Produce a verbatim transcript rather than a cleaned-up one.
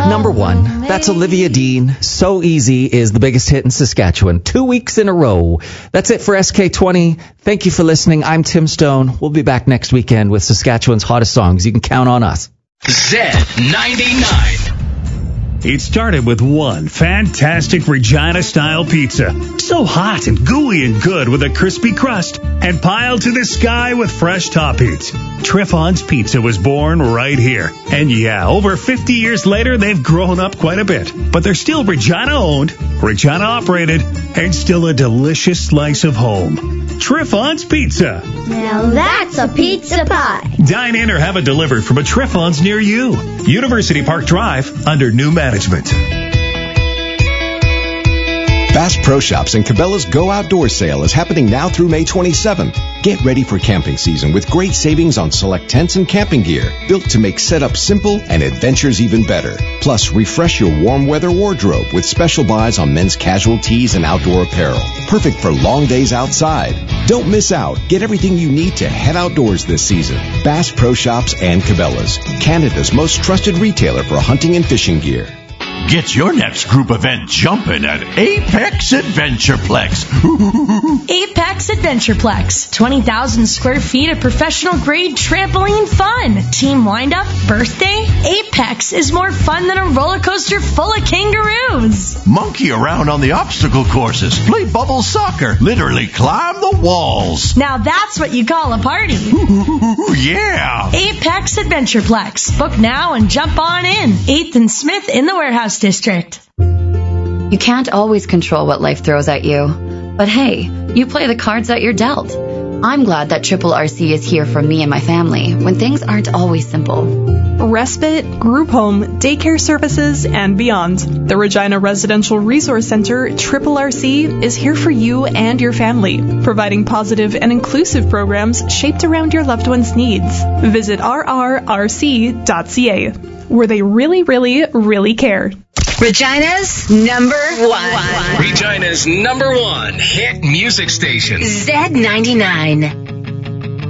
Number one, that's Olivia Dean. So Easy is the biggest hit in Saskatchewan. Two weeks in a row. That's it for S K twenty. Thank you for listening. I'm Tim Stone. We'll be back next weekend with Saskatchewan's hottest songs. You can count on us. Z ninety-nine. It started with one fantastic Regina-style pizza. So hot and gooey and good with a crispy crust and piled to the sky with fresh toppings. Triffon's Pizza was born right here. And yeah, over fifty years later, they've grown up quite a bit. But they're still Regina-owned, Regina-operated, and still a delicious slice of home. Triffon's Pizza. Now that's a pizza pie. Dine in or have it delivered from a Triffon's near you. University Park Drive, under new management. Bass Pro Shops and Cabela's Go Outdoors sale is happening now through May twenty-seventh. Get ready for camping season with great savings on select tents and camping gear, built to make setup simple and adventures even better. Plus, refresh your warm weather wardrobe with special buys on men's casual tees and outdoor apparel. Perfect for long days outside. Don't miss out. Get everything you need to head outdoors this season. Bass Pro Shops and Cabela's, Canada's most trusted retailer for hunting and fishing gear. Get your next group event jumping at Apex Adventureplex. Apex Adventureplex. twenty thousand square feet of professional-grade trampoline fun. Team wind-up, birthday? Apex is more fun than a roller coaster full of kangaroos. Monkey around on the obstacle courses. Play bubble soccer. Literally climb the walls. Now that's what you call a party. Yeah. Apex Adventureplex. Book now and jump on in. eighth and Smith in the Warehouse District. You can't always control what life throws at you. But hey, you play the cards that you're dealt. I'm glad that Triple R C is here for me and my family when things aren't always simple. Respite, group home, daycare services, and beyond. The Regina Residential Resource Center, Triple R C, is here for you and your family, providing positive and inclusive programs shaped around your loved one's needs. Visit r r r c dot c a, where they really, really, really care. Regina's number one. Regina's number one hit music station. Z ninety-nine.